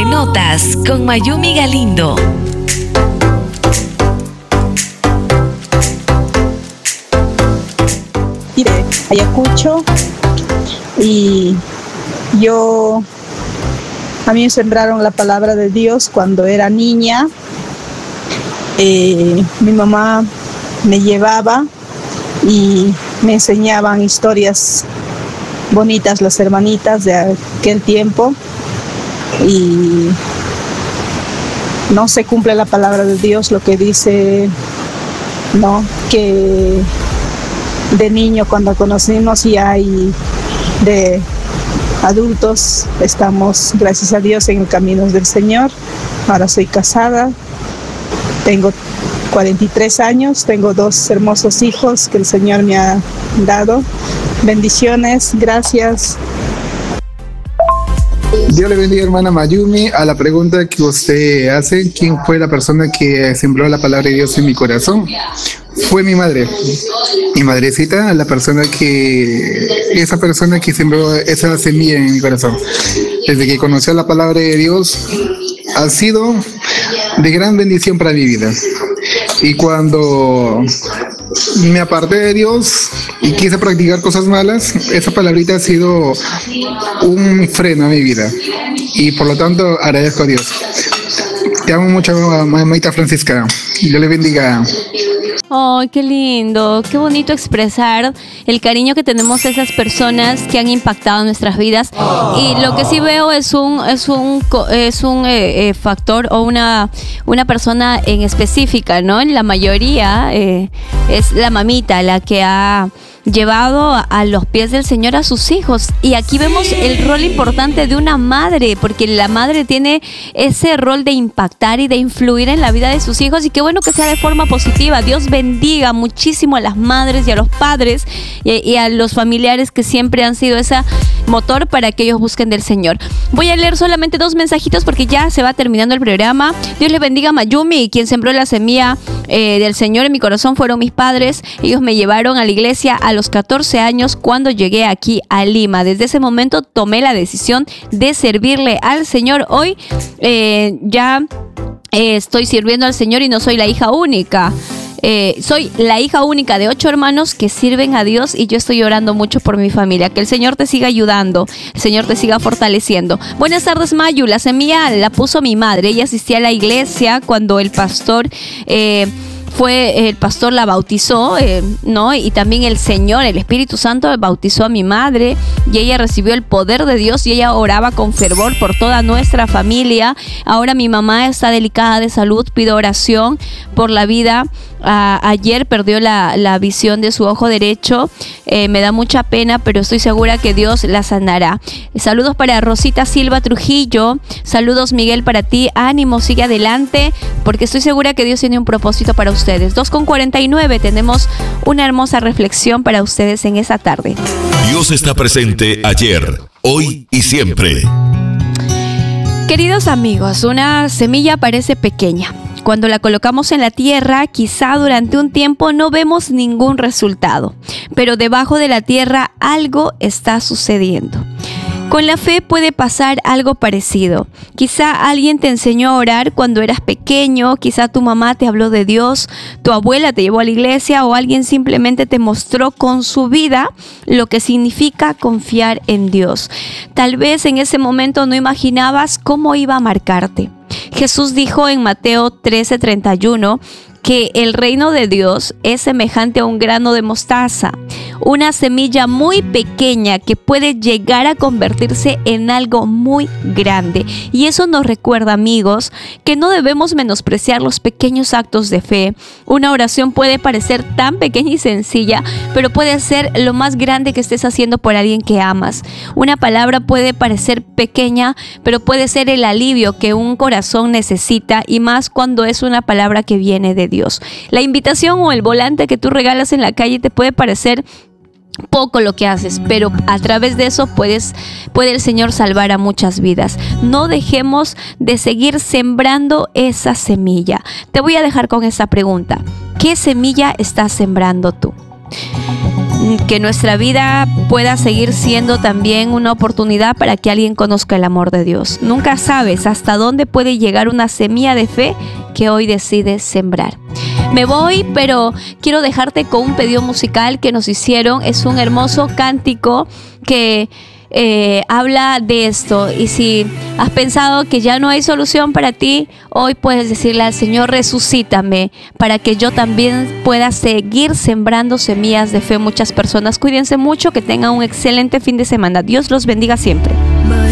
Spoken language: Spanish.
Notas con Mayumi Galindo. De Ayacucho, y a mí me sembraron la palabra de Dios cuando era niña. Mi mamá me llevaba y me enseñaban historias bonitas las hermanitas de aquel tiempo, y no se cumple la palabra de Dios, lo que dice, ¿no? Que de niño cuando conocimos y de adultos estamos, gracias a Dios, en el camino del Señor. Ahora soy casada, tengo 43 años, tengo 2 hermosos hijos que el Señor me ha dado. Bendiciones, gracias. Dios le bendiga, hermana Mayumi. A la pregunta que usted hace, ¿quién fue la persona que sembró la palabra de Dios en mi corazón? Fue mi madre. Mi madrecita, esa persona que sembró esa semilla en mi corazón. Desde que conocí la palabra de Dios, ha sido de gran bendición para mi vida. Y cuando me aparté de Dios y quise practicar cosas malas, esa palabrita ha sido un freno a mi vida. Y por lo tanto, agradezco a Dios. Te amo mucho, mamita Francisca. Dios le bendiga. ¡Oh, qué lindo! Qué bonito expresar el cariño que tenemos a esas personas que han impactado nuestras vidas. Y lo que sí veo es un factor o una persona en específica, ¿no? La mayoría es la mamita la que ha llevado a los pies del Señor a sus hijos. Y aquí vemos el rol importante de una madre, porque la madre tiene ese rol de impactar y de influir en la vida de sus hijos, y qué bueno que sea de forma positiva. Dios bendiga muchísimo a las madres y a los padres y a los familiares que siempre han sido ese motor para que ellos busquen del Señor. Voy a leer solamente 2 mensajitos porque ya se va terminando el programa. Dios les bendiga a Mayumi, quien sembró la semilla del Señor en mi corazón fueron mis padres. Ellos me llevaron a la iglesia a los 14 años cuando llegué aquí a Lima. Desde ese momento tomé la decisión de servirle al Señor. Hoy estoy sirviendo al Señor y no soy la hija única. Soy la hija única de 8 hermanos que sirven a Dios, y yo estoy orando mucho por mi familia. Que el Señor te siga ayudando, el Señor te siga fortaleciendo. Buenas tardes, Mayu. La semilla la puso mi madre. Ella asistía a la iglesia cuando el pastor la bautizó, ¿no? Y también el Señor, el Espíritu Santo, bautizó a mi madre, y ella recibió el poder de Dios, y ella oraba con fervor por toda nuestra familia. Ahora mi mamá está delicada de salud, pido oración por la vida. Ayer perdió la visión de su ojo derecho. Me da mucha pena, pero estoy segura que Dios la sanará. Saludos para Rosita Silva Trujillo. Saludos, Miguel, para ti. Ánimo, sigue adelante, porque estoy segura que Dios tiene un propósito para ustedes. 2:49, tenemos una hermosa reflexión para ustedes en esa tarde. Dios está presente ayer, hoy y siempre. Queridos amigos, una semilla parece pequeña. Cuando la colocamos en la tierra, quizá durante un tiempo no vemos ningún resultado, pero debajo de la tierra algo está sucediendo. Con la fe puede pasar algo parecido. Quizá alguien te enseñó a orar cuando eras pequeño, quizá tu mamá te habló de Dios, tu abuela te llevó a la iglesia, o alguien simplemente te mostró con su vida lo que significa confiar en Dios. Tal vez en ese momento no imaginabas cómo iba a marcarte. Jesús dijo en Mateo 13:31 que el reino de Dios es semejante a un grano de mostaza, una semilla muy pequeña que puede llegar a convertirse en algo muy grande. Y eso nos recuerda, amigos, que no debemos menospreciar los pequeños actos de fe. Una oración puede parecer tan pequeña y sencilla, pero puede ser lo más grande que estés haciendo por alguien que amas. Una palabra puede parecer pequeña, pero puede ser el alivio que un corazón necesita, y más cuando es una palabra que viene de Dios. La invitación o el volante que tú regalas en la calle te puede parecer poco lo que haces, pero a través de eso puede el Señor salvar a muchas vidas. No dejemos de seguir sembrando esa semilla. Te voy a dejar con esta pregunta: ¿qué semilla estás sembrando tú? que nuestra vida pueda seguir siendo también una oportunidad para que alguien conozca el amor de Dios. Nunca sabes hasta dónde puede llegar una semilla de fe que hoy decides sembrar. Me voy, pero quiero dejarte con un pedido musical que nos hicieron. Es un hermoso cántico que habla de esto. Y si has pensado que ya no hay solución para ti, hoy puedes decirle al Señor: resucítame, para que yo también pueda seguir sembrando semillas de fe en muchas personas. Cuídense mucho, que tengan un excelente fin de semana. Dios los bendiga siempre.